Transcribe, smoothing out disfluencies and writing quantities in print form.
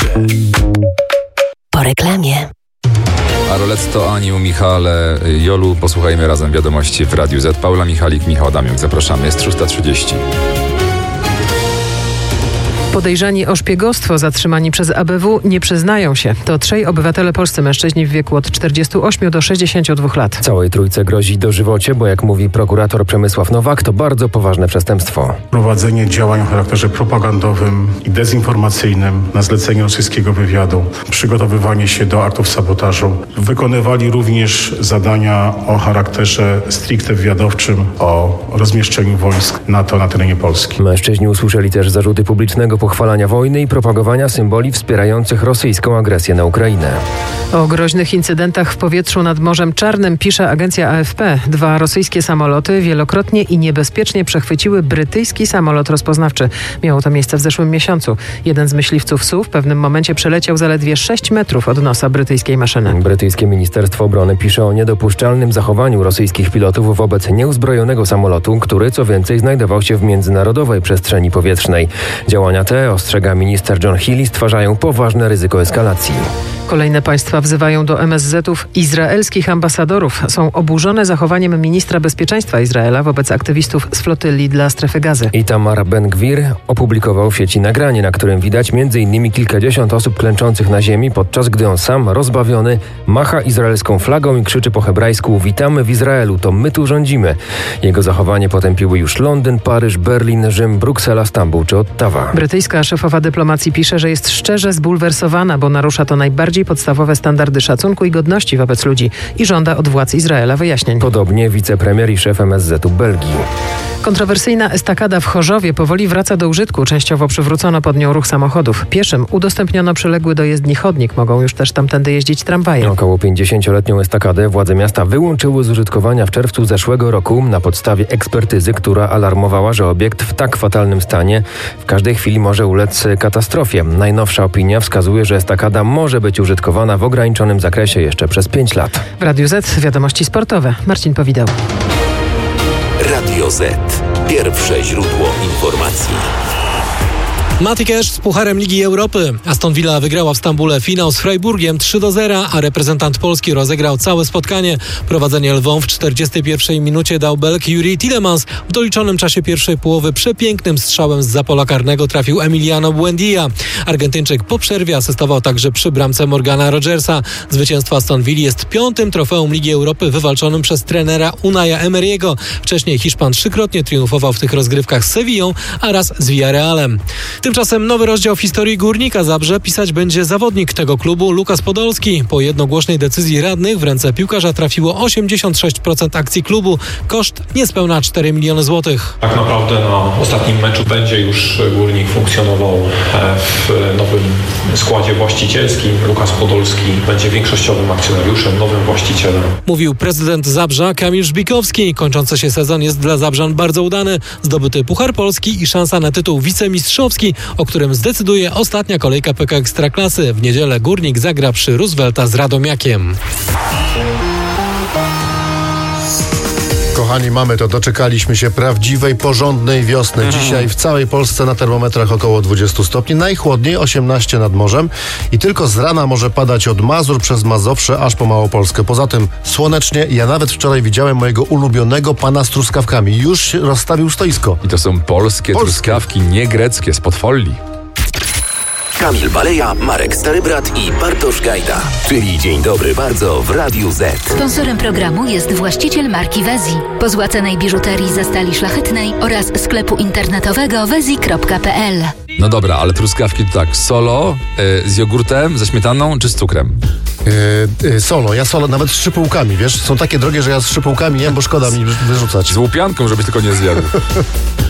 Po reklamie. A Roletto, Aniu, Michale, Jolu, posłuchajmy razem wiadomości w Radiu Z. Paula Michalik, Michał Adamiuk, zapraszamy, jest 6:30. Podejrzani o szpiegostwo zatrzymani przez ABW nie przyznają się. To 3 obywatele polscy, mężczyźni w wieku od 48 do 62 lat. Całej trójce grozi dożywocie, bo jak mówi prokurator Przemysław Nowak, to bardzo poważne przestępstwo. Prowadzenie działań o charakterze propagandowym i dezinformacyjnym na zlecenie rosyjskiego wywiadu, przygotowywanie się do aktów sabotażu. Wykonywali również zadania o charakterze stricte wywiadowczym o rozmieszczeniu wojsk NATO na terenie Polski. Mężczyźni usłyszeli też zarzuty publicznego pochwalania wojny i propagowania symboli wspierających rosyjską agresję na Ukrainę. O groźnych incydentach w powietrzu nad Morzem Czarnym pisze agencja AFP. 2 rosyjskie samoloty wielokrotnie i niebezpiecznie przechwyciły brytyjski samolot rozpoznawczy. Miało to miejsce w zeszłym miesiącu. Jeden z myśliwców SU w pewnym momencie przeleciał zaledwie 6 metrów od nosa brytyjskiej maszyny. Brytyjskie Ministerstwo Obrony pisze o niedopuszczalnym zachowaniu rosyjskich pilotów wobec nieuzbrojonego samolotu, który co więcej znajdował się w międzynarodowej przestrzeni powietrznej. Działania te, ostrzega minister John Healey, stwarzają poważne ryzyko eskalacji. Kolejne państwa wzywają do MSZ-ów izraelskich ambasadorów. Są oburzone zachowaniem ministra bezpieczeństwa Izraela wobec aktywistów z flotyli dla Strefy Gazy. Itamar Ben-Gvir opublikował w sieci nagranie, na którym widać m.in. kilkadziesiąt osób klęczących na ziemi, podczas gdy on sam, rozbawiony, macha izraelską flagą i krzyczy po hebrajsku: witamy w Izraelu, to my tu rządzimy. Jego zachowanie potępiły już Londyn, Paryż, Berlin, Rzym, Bruksela, Stambuł czy Ottawa. Brytyjska szefowa dyplomacji pisze, że jest szczerze zbulwersowana, bo narusza to najbardziej podstawowe standardy szacunku i godności wobec ludzi i żąda od władz Izraela wyjaśnień. Podobnie wicepremier i szef MSZ-u Belgii. Kontrowersyjna estakada w Chorzowie powoli wraca do użytku. Częściowo przywrócono pod nią ruch samochodów. Pieszym udostępniono przyległy do jezdni chodnik. Mogą już też tamtędy jeździć tramwaje. Około 50-letnią estakadę władze miasta wyłączyły z użytkowania w czerwcu zeszłego roku na podstawie ekspertyzy, która alarmowała, że obiekt w tak fatalnym stanie w każdej chwili może ulec katastrofie. Najnowsza opinia wskazuje, że estakada może być użytkowana w ograniczonym zakresie jeszcze przez 5 lat. W Radiu Z wiadomości sportowe. Marcin Powidał. Radio Z. Pierwsze źródło informacji. Mati Cash z Pucharem Ligi Europy. Aston Villa wygrała w Stambule finał z Freiburgiem 3-0, a reprezentant Polski rozegrał całe spotkanie. Prowadzenie Lwom w 41 minucie dał Belg Juri Tielemans. W doliczonym czasie pierwszej połowy przepięknym strzałem z pola karnego trafił Emiliano Buendia. Argentyńczyk po przerwie asystował także przy bramce Morgana Rogersa. Zwycięstwo Aston Villa jest 5. trofeum Ligi Europy wywalczonym przez trenera Unaja Emery'ego. Wcześniej Hiszpan 3-krotnie triumfował w tych rozgrywkach z Sevillą, a raz z Villarrealem. Tymczasem nowy rozdział w historii Górnika Zabrze pisać będzie zawodnik tego klubu Lukas Podolski. Po jednogłośnej decyzji radnych w ręce piłkarza trafiło 86% akcji klubu. Koszt niespełna 4 miliony złotych. Tak naprawdę na ostatnim meczu będzie już Górnik funkcjonował w nowym składzie właścicielskim. Lukas Podolski będzie większościowym akcjonariuszem, nowym właścicielem. Mówił prezydent Zabrza Kamil Żbikowski. Kończący się sezon jest dla Zabrzan bardzo udany. Zdobyty Puchar Polski i szansa na tytuł wicemistrzowski, o którym zdecyduje ostatnia kolejka PK Ekstraklasy. W niedzielę Górnik zagra przy Roosevelta z Radomiakiem. Kochani, mamy to. Doczekaliśmy się prawdziwej, porządnej wiosny. Dzisiaj w całej Polsce na termometrach około 20 stopni. Najchłodniej 18 nad morzem. I tylko z rana może padać od Mazur przez Mazowsze aż po Małopolskę. Poza tym słonecznie. Ja nawet wczoraj widziałem mojego ulubionego pana z truskawkami. Już rozstawił stoisko. I to są polskie truskawki, nie greckie, z podfolii. Kamil Baleja, Marek Starybrat i Bartosz Gajda. Czyli Dzień Dobry Bardzo w Radiu Z. Sponsorem programu jest właściciel marki Wezi. Po złacanej biżuterii ze stali szlachetnej oraz sklepu internetowego wezi.pl. No dobra, ale truskawki to tak, solo, z jogurtem, ze śmietaną czy z cukrem? Solo. Ja solo nawet z szypułkami, wiesz? Są takie drogie, że ja z szypułkami jem, bo szkoda mi wyrzucać. Z łupianką, żebyś tylko nie zjadł.